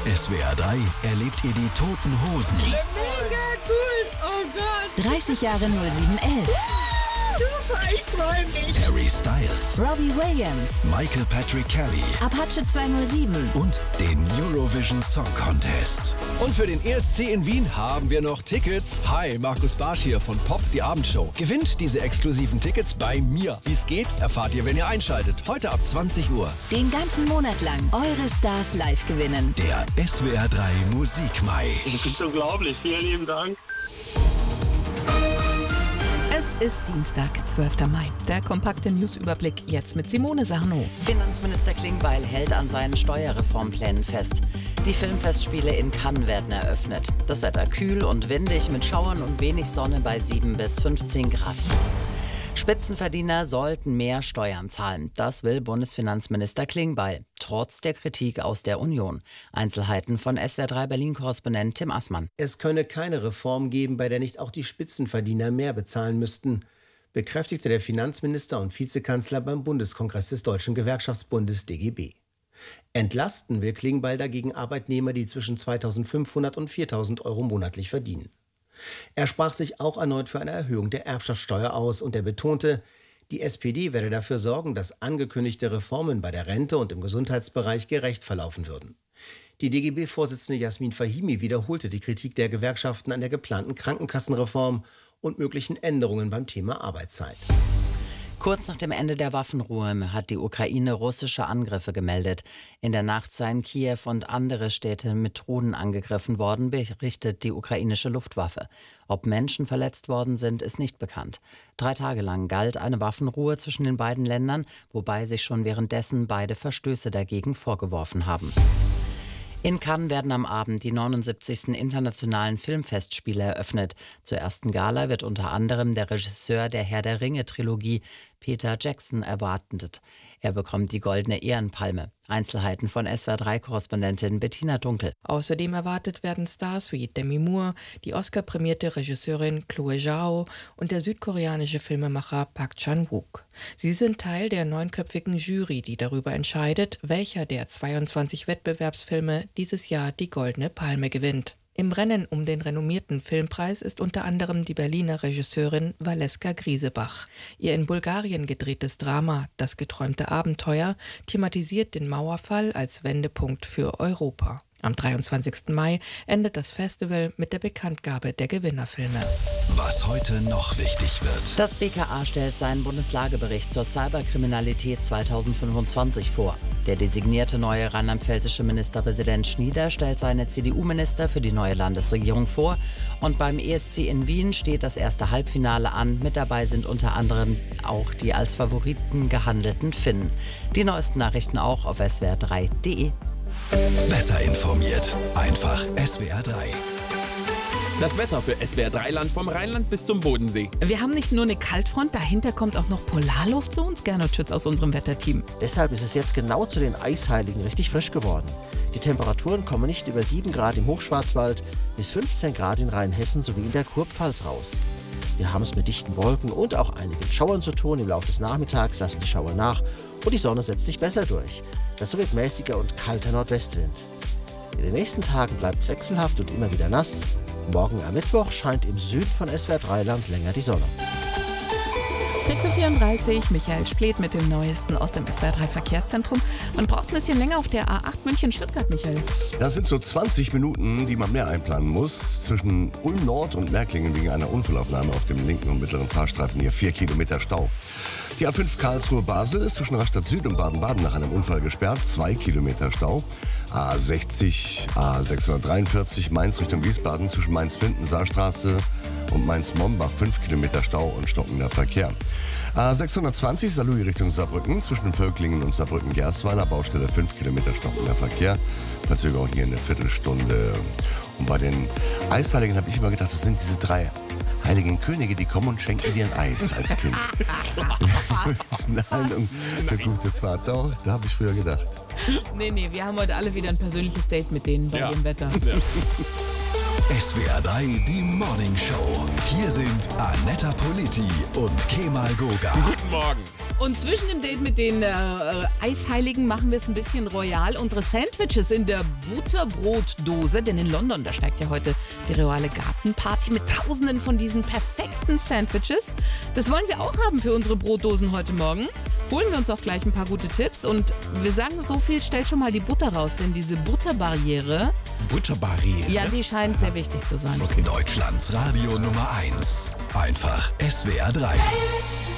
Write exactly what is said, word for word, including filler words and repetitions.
S W R drei erlebt ihr die Toten Hosen. Mega cool! Oh Gott! dreißig Jahre null sieben elf. Super, ich freue mich! Harry Styles, Robbie Williams, Michael Patrick Kelly Apache zweihundertsieben und den Eurovision Song Contest. Und für den E S C in Wien haben wir noch Tickets. Hi, Markus Barsch hier von Pop, die Abendshow. Gewinnt diese exklusiven Tickets bei mir. Wie es geht, erfahrt ihr, wenn ihr einschaltet. Heute ab zwanzig Uhr. Den ganzen Monat lang eure Stars live gewinnen. Der S W R drei Musikmai. Das ist unglaublich. Vielen lieben Dank. Es ist Dienstag, zwölfter Mai. Der kompakte Newsüberblick jetzt mit Simone Sarno. Finanzminister Klingbeil hält an seinen Steuerreformplänen fest. Die Filmfestspiele in Cannes werden eröffnet. Das Wetter kühl und windig mit Schauern und wenig Sonne bei sieben bis fünfzehn Grad. Spitzenverdiener sollten mehr Steuern zahlen. Das will Bundesfinanzminister Klingbeil, trotz der Kritik aus der Union. Einzelheiten von S W R drei Berlin-Korrespondent Tim Assmann. Es könne keine Reform geben, bei der nicht auch die Spitzenverdiener mehr bezahlen müssten, bekräftigte der Finanzminister und Vizekanzler beim Bundeskongress des Deutschen Gewerkschaftsbundes D G B. Entlasten will Klingbeil dagegen Arbeitnehmer, die zwischen zweitausendfünfhundert und viertausend Euro monatlich verdienen. Er sprach sich auch erneut für eine Erhöhung der Erbschaftssteuer aus und er betonte, die S P D werde dafür sorgen, dass angekündigte Reformen bei der Rente und im Gesundheitsbereich gerecht verlaufen würden. Die D G B-Vorsitzende Jasmin Fahimi wiederholte die Kritik der Gewerkschaften an der geplanten Krankenkassenreform und möglichen Änderungen beim Thema Arbeitszeit. Kurz nach dem Ende der Waffenruhe hat die Ukraine russische Angriffe gemeldet. In der Nacht seien Kiew und andere Städte mit Drohnen angegriffen worden, berichtet die ukrainische Luftwaffe. Ob Menschen verletzt worden sind, ist nicht bekannt. Drei Tage lang galt eine Waffenruhe zwischen den beiden Ländern, wobei sich schon währenddessen beide Verstöße dagegen vorgeworfen haben. In Cannes werden am Abend die neunundsiebzigsten Internationalen Filmfestspiele eröffnet. Zur ersten Gala wird unter anderem der Regisseur der Herr der Ringe-Trilogie, Peter Jackson, erwartet. Er bekommt die Goldene Ehrenpalme. Einzelheiten von S W R drei Korrespondentin Bettina Dunkel. Außerdem erwartet werden Stars wie Demi Moore, die Oscar-prämierte Regisseurin Chloe Zhao und der südkoreanische Filmemacher Park Chan-wook. Sie sind Teil der neunköpfigen Jury, die darüber entscheidet, welcher der zweiundzwanzig Wettbewerbsfilme dieses Jahr die Goldene Palme gewinnt. Im Rennen um den renommierten Filmpreis ist unter anderem die Berliner Regisseurin Valeska Griesebach. Ihr in Bulgarien gedrehtes Drama »Das geträumte Abenteuer« thematisiert den Mauerfall als Wendepunkt für Europa. Am dreiundzwanzigsten Mai endet das Festival mit der Bekanntgabe der Gewinnerfilme. Was heute noch wichtig wird. Das B K A stellt seinen Bundeslagebericht zur Cyberkriminalität zweitausendfünfundzwanzig vor. Der designierte neue rheinland-pfälzische Ministerpräsident Schnieder stellt seine C D U-Minister für die neue Landesregierung vor. Und beim E S C in Wien steht das erste Halbfinale an. Mit dabei sind unter anderem auch die als Favoriten gehandelten Finnen. Die neuesten Nachrichten auch auf S W R drei punkt de. Besser informiert. Einfach S W R drei. Das Wetter für S W R drei Land vom Rheinland bis zum Bodensee. Wir haben nicht nur eine Kaltfront, dahinter kommt auch noch Polarluft zu uns, Gernot Schütz aus unserem Wetterteam. Deshalb ist es jetzt genau zu den Eisheiligen richtig frisch geworden. Die Temperaturen kommen nicht über sieben Grad im Hochschwarzwald bis fünfzehn Grad in Rheinhessen sowie in der Kurpfalz raus. Wir haben es mit dichten Wolken und auch einigen Schauern zu tun. Im Laufe des Nachmittags lassen die Schauer nach und die Sonne setzt sich besser durch. Dazu wird mäßiger und kalter Nordwestwind. In den nächsten Tagen bleibt es wechselhaft und immer wieder nass. Morgen am Mittwoch scheint im Süden von S W R drei Land länger die Sonne. sechs Uhr vierunddreißig, Michael Spleth mit dem Neuesten aus dem S W R drei Verkehrszentrum. Man braucht ein bisschen länger auf der A acht München-Stuttgart, Michael. Das sind so zwanzig Minuten, die man mehr einplanen muss. Zwischen Ulm Nord und Märklingen wegen einer Unfallaufnahme auf dem linken und mittleren Fahrstreifen hier vier Kilometer Stau. Die A fünf Karlsruhe-Basel ist zwischen Rastatt Süd und Baden-Baden nach einem Unfall gesperrt, zwei Kilometer Stau. A sechzig, A sechshundertdreiundvierzig Mainz Richtung Wiesbaden zwischen Mainz-Finden, Saarstraße und Mainz-Mombach, fünf Kilometer Stau und stockender Verkehr. A sechshundertzwanzig Saarlouis Richtung Saarbrücken zwischen Völklingen und Saarbrücken-Gerstweiler, Baustelle fünf Kilometer stockender Verkehr. Verzögerung hier eine Viertelstunde. Und bei den Eisheiligen habe ich immer gedacht, das sind diese drei heiligen Könige, die kommen und schenken dir ein Eis als Kind. Schnallen eine gute Fahrt. Doch, da habe ich früher gedacht. Nee, nee, wir haben heute alle wieder ein persönliches Date mit denen bei Ja. dem Wetter. Ja. S W R drei, die Morning Show. Hier sind Anetta Politi und Kemal Goga. Guten Morgen. Und zwischen dem Date mit den äh, Eisheiligen machen wir es ein bisschen royal. Unsere Sandwiches in der Butterbrotdose, denn in London, da steigt ja heute die royale Gartenparty mit tausenden von diesen perfekten Sandwiches. Das wollen wir auch haben für unsere Brotdosen heute Morgen. Holen wir uns auch gleich ein paar gute Tipps. Und wir sagen so viel, stellt schon mal die Butter raus, denn diese Butterbarriere... Butterbarriere? Ja, die scheint sehr wichtig zu sein. Okay. Deutschlands Radio Nummer eins. Einfach S W R drei.